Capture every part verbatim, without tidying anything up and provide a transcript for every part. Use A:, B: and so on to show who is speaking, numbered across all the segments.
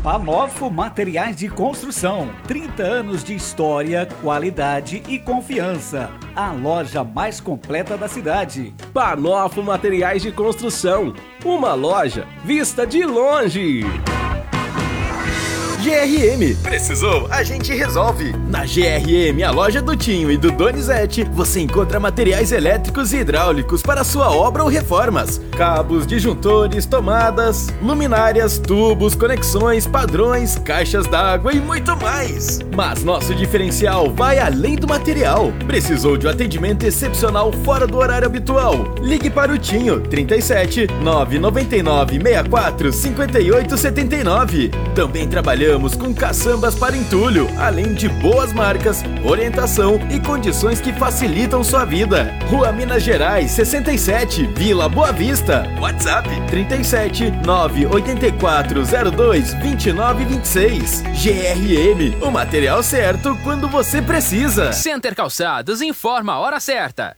A: Panofo Materiais de Construção. trinta anos de história, qualidade e confiança. A loja mais completa da cidade.
B: Panofo Materiais de Construção. Uma loja vista de longe.
C: G R M. Precisou? A gente resolve. Na G R M, a loja do Tinho e do Donizete, você encontra materiais elétricos e hidráulicos para sua obra ou reformas. Cabos, disjuntores, tomadas, luminárias, tubos, conexões, padrões, caixas d'água e muito mais. Mas nosso diferencial vai além do material. Precisou de um atendimento excepcional fora do horário habitual? Ligue para o Tinho, trinta e sete, nove nove nove, seis quatro, cinco oito sete nove. Também trabalhamos com caçambas para entulho, além de boas marcas, orientação e condições que facilitam sua vida. Rua Minas Gerais, sessenta e sete, Vila Boa Vista. WhatsApp trinta e sete, nove oito quatro, zero dois, dois nove dois seis. G R M, o material certo quando você precisa.
D: Center Calçados informa a hora certa.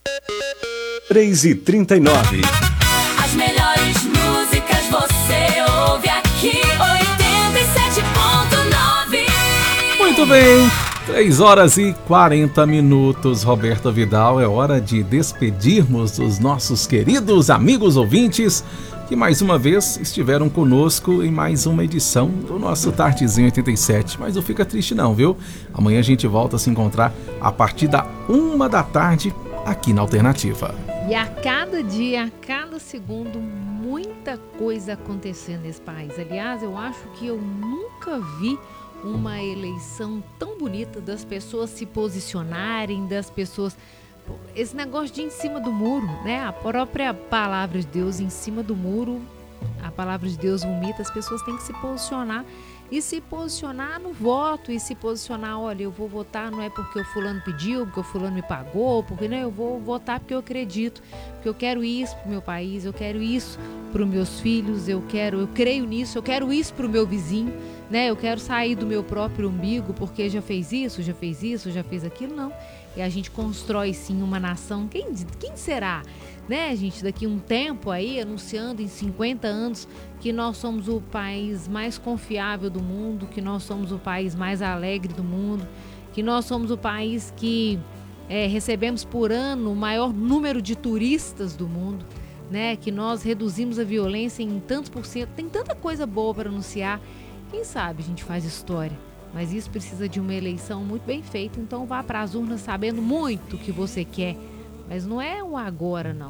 E: três e trinta e nove.
F: As melhores músicas você ouve aqui. oitenta e sete ponto nove.
G: Muito bem, três horas e quarenta minutos, Roberta Vidal. É hora de despedirmos dos nossos queridos amigos ouvintes que mais uma vez estiveram conosco em mais uma edição do nosso Tardezinho oitenta e sete. Mas não fica triste não, viu? Amanhã a gente volta a se encontrar a partir da uma da tarde aqui na Alternativa.
H: E a cada dia, a cada segundo, muita coisa acontecendo nesse país. Aliás, eu acho que eu nunca vi uma eleição tão bonita, das pessoas se posicionarem, das pessoas... Esse negócio de em cima do muro, né? A própria palavra de Deus em cima do muro, a palavra de Deus vomita, as pessoas têm que se posicionar. E se posicionar no voto, e se posicionar, olha, eu vou votar não é porque o fulano pediu, porque o fulano me pagou, porque não, eu vou votar porque eu acredito, porque eu quero isso para o meu país, eu quero isso para os meus filhos, eu quero, eu creio nisso, eu quero isso para o meu vizinho, né? Eu quero sair do meu próprio umbigo porque já fez isso, já fez isso, já fez aquilo, não. E a gente constrói sim uma nação, quem, quem será? Né, gente, daqui a um tempo aí, anunciando em cinquenta anos que nós somos o país mais confiável do mundo, que nós somos o país mais alegre do mundo, que nós somos o país que é, recebemos por ano o maior número de turistas do mundo, né, que nós reduzimos a violência em tantos por cento, tem tanta coisa boa para anunciar. Quem sabe a gente faz história, mas isso precisa de uma eleição muito bem feita, então vá para as urnas sabendo muito o que você quer. Mas não é o agora, não.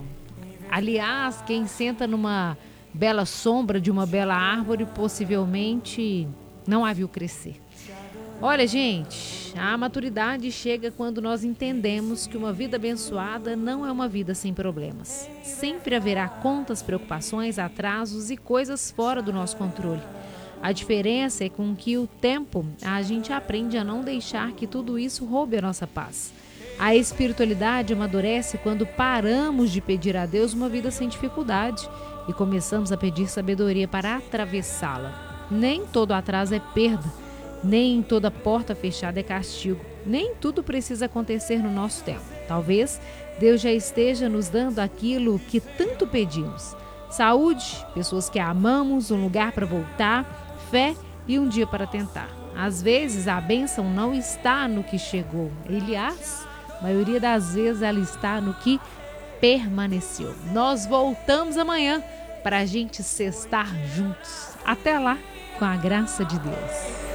H: Aliás, quem senta numa bela sombra de uma bela árvore, possivelmente não a viu crescer. Olha, gente, a maturidade chega quando nós entendemos que uma vida abençoada não é uma vida sem problemas. Sempre haverá contas, preocupações, atrasos e coisas fora do nosso controle. A diferença é com que o tempo a gente aprende a não deixar que tudo isso roube a nossa paz. A espiritualidade amadurece quando paramos de pedir a Deus uma vida sem dificuldade e começamos a pedir sabedoria para atravessá-la. Nem todo atraso é perda, nem toda porta fechada é castigo, nem tudo precisa acontecer no nosso tempo. Talvez Deus já esteja nos dando aquilo que tanto pedimos. Saúde, pessoas que amamos, um lugar para voltar, fé e um dia para tentar. Às vezes a bênção não está no que chegou, aliás, a maioria das vezes ela está no que permaneceu. Nós voltamos amanhã para a gente sextar juntos. Até lá, com a graça de Deus.